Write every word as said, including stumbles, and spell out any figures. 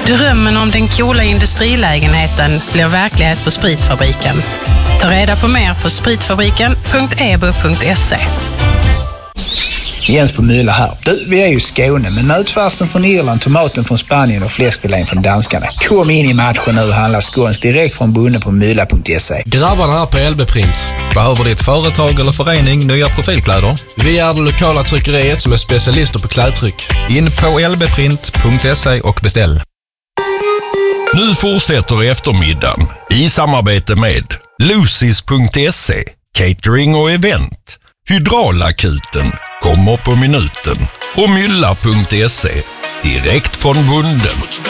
Drömmen om den coola industrilägenheten blir verklighet på Spritfabriken. Ta reda på mer på spritfabriken punkt e b u punkt se. Jens på Müller här. Du, vi är ju i Skåne, men nötfärsen från Irland, tomaten från Spanien och fläskfilén från danskarna. Kom in i matchen nu och handla skåns direkt från bunden på mylla punkt se. Grabbarna här på L B Print. Behöver ditt företag eller förening nya profilkläder? Vi är det lokala tryckeriet som är specialister på klädtryck. In på l b print punkt se och beställ. Nu fortsätter eftermiddagen i samarbete med Lucis punkt se, catering och event, Hydraulakuten, kommer på minuten och mylla punkt se, direkt från bunden.